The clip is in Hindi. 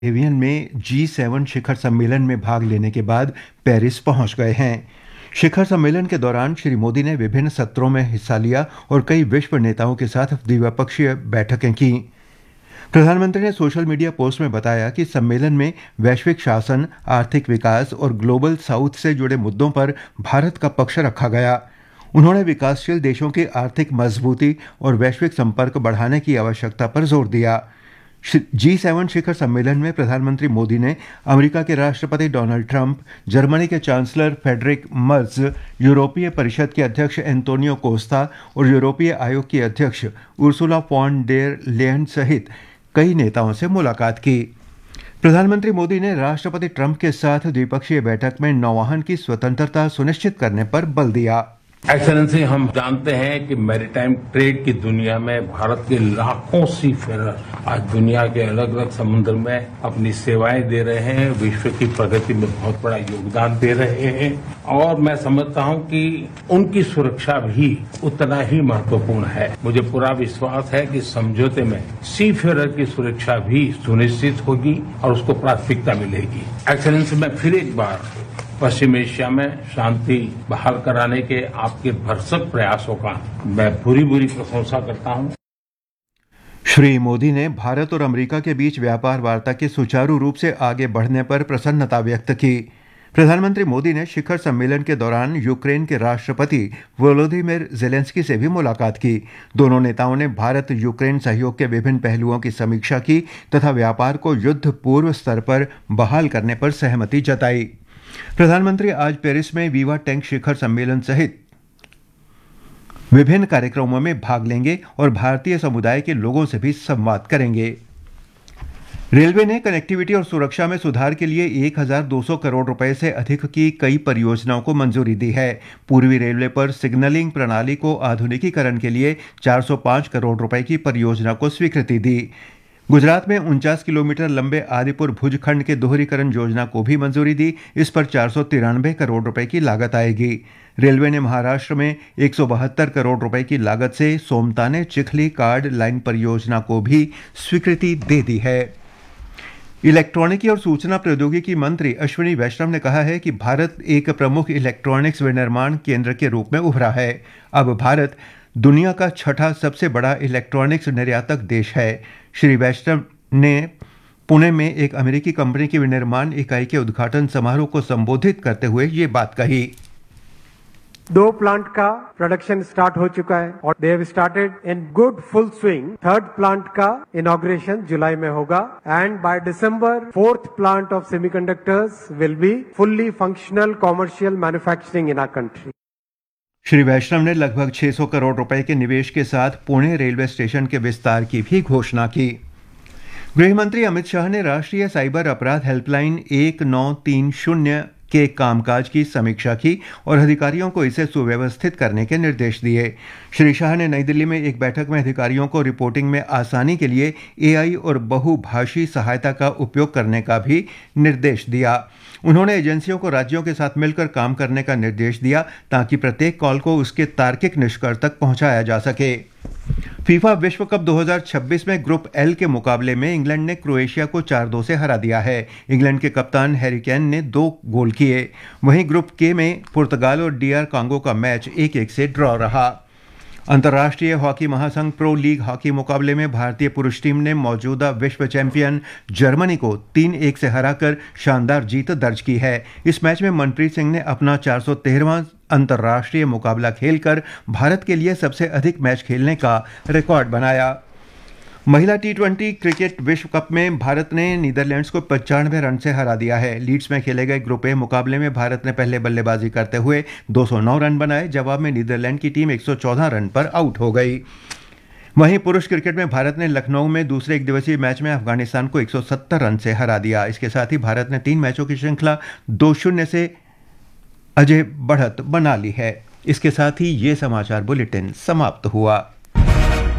एवियन में G7 शिखर सम्मेलन में भाग लेने के बाद पेरिस पहुंच गए हैं। शिखर सम्मेलन के दौरान श्री मोदी ने विभिन्न सत्रों में हिस्सा लिया और कई विश्व नेताओं के साथ द्विपक्षीय बैठकें की। प्रधानमंत्री ने सोशल मीडिया पोस्ट में बताया कि सम्मेलन में वैश्विक शासन, आर्थिक विकास और ग्लोबल साउथ से जुड़े मुद्दों पर भारत का पक्ष रखा गया। उन्होंने विकासशील देशों की आर्थिक मजबूती और वैश्विक संपर्क बढ़ाने की आवश्यकता पर जोर दिया। G7 शिखर सम्मेलन में प्रधानमंत्री मोदी ने अमेरिका के राष्ट्रपति डोनाल्ड ट्रंप, जर्मनी के चांसलर फ्रेडरिक मर्ज, यूरोपीय परिषद के अध्यक्ष एंटोनियो कोस्टा और यूरोपीय आयोग की अध्यक्ष उर्सुला फॉन डेर लेयन सहित कई नेताओं से मुलाकात की। प्रधानमंत्री मोदी ने राष्ट्रपति ट्रंप के साथ द्विपक्षीय बैठक में नौवहन की स्वतंत्रता सुनिश्चित करने पर बल दिया। एक्सेलेंसी, हम जानते हैं कि मैरीटाइम ट्रेड की दुनिया में भारत के लाखों सीफेरर आज दुनिया के अलग अलग समुद्र में अपनी सेवाएं दे रहे हैं, विश्व की प्रगति में बहुत बड़ा योगदान दे रहे हैं और मैं समझता हूं कि उनकी सुरक्षा भी उतना ही महत्वपूर्ण है। मुझे पूरा विश्वास है कि समझौते में सीफेरर की सुरक्षा भी सुनिश्चित होगी और उसको प्राथमिकता मिलेगी। एक्सेलेंसी, मैं फिर एक बार पश्चिम एशिया में शांति बहाल कराने के आपके भरसक प्रयासों का मैं पूरी प्रशंसा करता हूं। श्री मोदी ने भारत और अमेरिका के बीच व्यापार वार्ता के सुचारू रूप से आगे बढ़ने पर प्रसन्नता व्यक्त की। प्रधानमंत्री मोदी ने शिखर सम्मेलन के दौरान यूक्रेन के राष्ट्रपति वोलोदिमिर ज़ेलेंस्की से भी मुलाकात की। दोनों नेताओं ने भारत यूक्रेन सहयोग के विभिन्न पहलुओं की समीक्षा की तथा व्यापार को युद्ध पूर्व स्तर पर बहाल करने पर सहमति जताई। प्रधानमंत्री आज पेरिस में वीवा टैंक शिखर सम्मेलन सहित विभिन्न कार्यक्रमों में भाग लेंगे और भारतीय समुदाय के लोगों से भी संवाद करेंगे। रेलवे ने कनेक्टिविटी और सुरक्षा में सुधार के लिए 1200 करोड़ रुपए से अधिक की कई परियोजनाओं को मंजूरी दी है। पूर्वी रेलवे पर सिग्नलिंग प्रणाली को आधुनिकीकरण के लिए 405 करोड़ रुपए की परियोजना को स्वीकृति दी। गुजरात में 49 किलोमीटर लंबे आदिपुर भुज खंड के दोहरीकरण योजना को भी मंजूरी दी। इस पर 493 करोड़ रुपए की लागत आएगी। रेलवे ने महाराष्ट्र में 172 करोड़ रुपए की लागत से सोमताने चिखली कार्ड लाइन परियोजना को भी स्वीकृति दे दी है। इलेक्ट्रॉनिकी और सूचना प्रौद्योगिकी मंत्री अश्विनी वैष्णव ने कहा है कि भारत एक प्रमुख इलेक्ट्रॉनिक्स विनिर्माण केंद्र के रूप में उभरा है। अब भारत दुनिया का छठा सबसे बड़ा इलेक्ट्रॉनिक्स निर्यातक देश है। श्री वैष्णव ने पुणे में एक अमेरिकी कंपनी की विनिर्माण इकाई के उद्घाटन समारोह को संबोधित करते हुए ये बात कही। 2 प्लांट का प्रोडक्शन स्टार्ट हो चुका है और they have started in good full swing. 3rd plant का इनॉग्रेशन जुलाई में होगा and by December 4th plant of semiconductors will be fully functional commercial manufacturing in our country. Shri वैष्णव ने लगभग 600 करोड़ रुपए के निवेश के साथ पुणे रेलवे स्टेशन के विस्तार की भी घोषणा की। गृह मंत्री अमित शाह ने राष्ट्रीय साइबर अपराध हेल्पलाइन 1930 के कामकाज की समीक्षा की और अधिकारियों को इसे सुव्यवस्थित करने के निर्देश दिए। श्री शाह ने नई दिल्ली में एक बैठक में अधिकारियों को रिपोर्टिंग में आसानी के लिए AI और बहुभाषी सहायता का उपयोग करने का भी निर्देश दिया। उन्होंने एजेंसियों को राज्यों के साथ मिलकर काम करने का निर्देश दिया ताकि प्रत्येक कॉल को उसके तार्किक निष्कर्ष तक पहुंचाया जा सके। फीफा विश्व कप 2026 में ग्रुप L के मुकाबले में इंग्लैंड ने क्रोएशिया को 4-2 से हरा दिया है। इंग्लैंड के कप्तान हैरी केन ने 2 गोल किए। वहीं ग्रुप K में पुर्तगाल और DR कांगो का मैच 1-1 से ड्रॉ रहा। अंतर्राष्ट्रीय हॉकी महासंघ प्रो लीग हॉकी मुकाबले में भारतीय पुरुष टीम ने मौजूदा विश्व चैंपियन जर्मनी को 3-1 से हराकर शानदार जीत दर्ज की है। इस मैच में मनप्रीत सिंह ने अपना 413वां अंतर्राष्ट्रीय मुकाबला खेलकर भारत के लिए सबसे अधिक मैच खेलने का रिकॉर्ड बनाया। महिला T20 क्रिकेट विश्व कप में भारत ने नीदरलैंड्स को 95 रन से हरा दिया है। लीड्स में खेले गए ग्रुप ए मुकाबले में भारत ने पहले बल्लेबाजी करते हुए 209 रन बनाए। जवाब में नीदरलैंड की टीम 114 रन पर आउट हो गई। वहीं पुरुष क्रिकेट में भारत ने लखनऊ में दूसरे एक दिवसीय मैच में अफगानिस्तान को 170 रन से हरा दिया। इसके साथ ही भारत ने 3 मैचों की श्रृंखला 2-0 से अजय बढ़त बना ली है। इसके साथ ही ये समाचार बुलेटिन समाप्त हुआ।